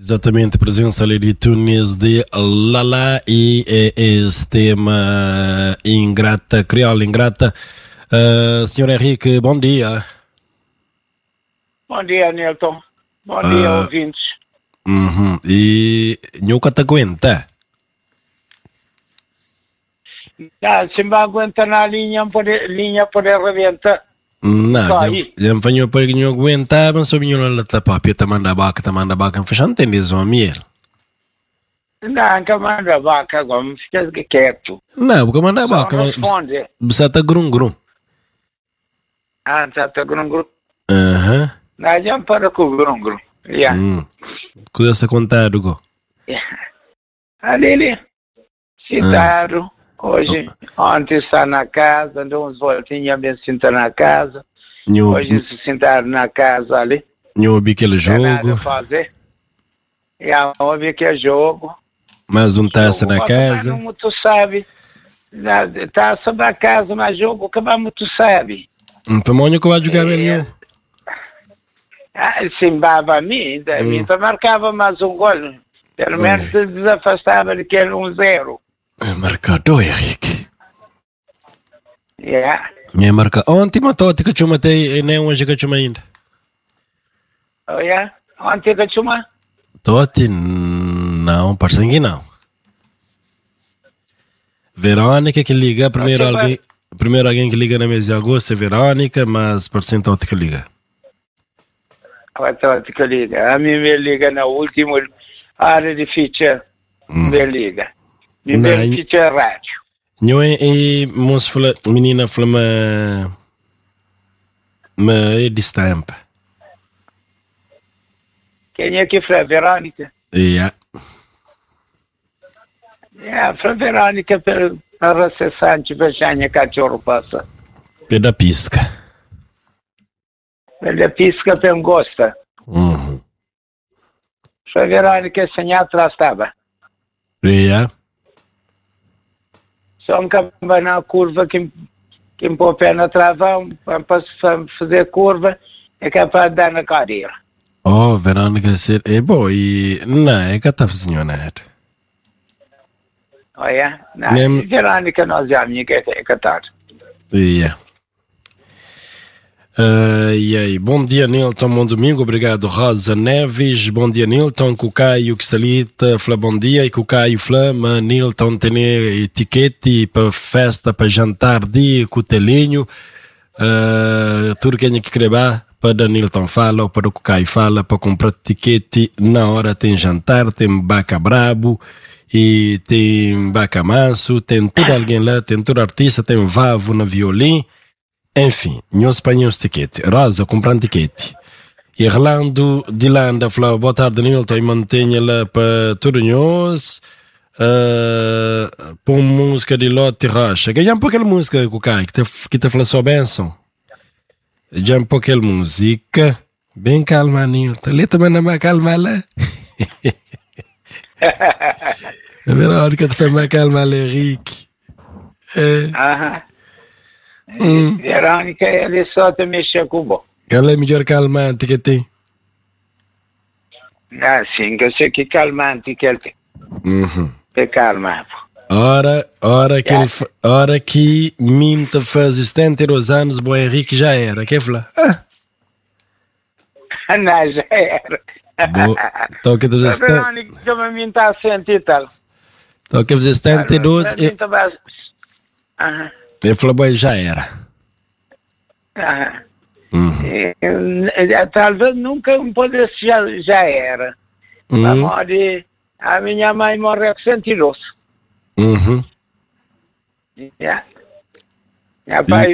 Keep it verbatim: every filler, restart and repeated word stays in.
Exatamente, presença ali de Tunis de Lala e é esse tema Ingrata, Crioula Ingrata. Uh, senhor Henrique, bom dia. Bom dia, Nilton. Bom dia, Uh, ouvintes. Uhum. E nunca te aguenta? Ah, se me aguenta na linha, pode, linha pode arrebentar. Não, Só já, aí. já me fanho para que não aguenta, mas só vinha lá da papia, te manda baca, te manda baca, fechando entendes uma miel. Não, que manda vaca agora, me fica quieto. Não, porque manda Só baca, não mas responde. você tá grum grum. Ah, já está grungo. Aham. Não, já para com o grungo. Já. Hum. Coisa se contar, Hugo. Ali, ali. Citaram. Hoje, ontem está na casa, deu uns voltinhas bem sentar na casa. Hoje se sentaram na casa ali. Não ouvi aquele Não tem nada jogo. a fazer. Já ouvi que é jogo. Mais um taça Jogo, na casa. Como tu sabe. Está sobre a casa, mas jogo, como tu sabe. Um pamonho que vai jogar melhor. Ah, sim, baba a mim, a mim hum. marcava mais um gol. Pelo menos se desafastava de que era um zero. Marcador, Henrique. Yeah. Minha marca. Ontem matou, que eu matei e nem hoje que eu ainda. Oh, yeah? Ontem que eu matei? Totti, não, parece que não. Verônica que liga, primeiro okay, alguém, mas... primeiro alguém que liga na mês de agosto é Verônica, mas parece que Totti que liga. A Totti que liga. A mim me liga na última área de ficha, hum. me liga. Me vê ficha rádio. Não é, é moço fala, menina fala, mas, mas é de estampa. Quem é que foi? Verônica? Yeah. É, foi Verônica para acessar a vejinha cachorro passa. Pela pisca. Pela pisca para gosta. Uhum. Foi Verônica sem atrás estava. Yeah. Só um camba na curva que que põe o pé na travão para fazer curva é capaz de dar na cadeira. Oh, Verônica, é bom e não, é que está fazendo nada. Oh, é? Não, Nem... Verônica, nós já amiga é que está. Yeah. Uh, e aí, bom dia Nilton, bom domingo, obrigado Rosa Neves, bom dia Nilton, com o Caio que salita, fala bom dia, e com o Caio flama, Nilton tem etiquete para festa, para jantar de cotelinho, uh, tudo que tem que crebar, para Nilton fala, ou para o Caio fala, para comprar etiquete, na hora tem jantar, tem baca brabo, e tem baca manso, tem tudo alguém lá, tem todo artista, tem vavo na violin. Enfim, nós apanhamos tiquete. Rosa, comprando tiquete. Irlando, de Landa, falou, boa tarde, Nilton, e mantenha-la para todos nós. Uh, Põe música de Lotte Rocha. Ganhar um pouco aquela música, Cucai, que te, que te falou só benção. Já um pouco aquela música. Bem calma, Nilton. Ele também não vai calmar lá. É verdade que te faz mais calmar, Henrique. É. Aham. Hum. Verônica, ele só te mexer com o bom. Qual é o melhor calmante que tem? Ah, sim, que eu sei que calmante que ele tem. Uhum. É calmado. Ora, ora que, ele, ora que minta faz setenta e dois anos, bom Henrique já era. Quer falar? Ah. Não, já era. Então que já está. Verônica, que me minta a sentir e tal. Então que fazer setenta e dois. Aham. Ele falou, bom, já era. Ah, uhum. é, talvez nunca pudesse, já, já era. Uhum. A, morre, a minha mãe morreu com cento e dois. Uhum. Yeah. Meu pai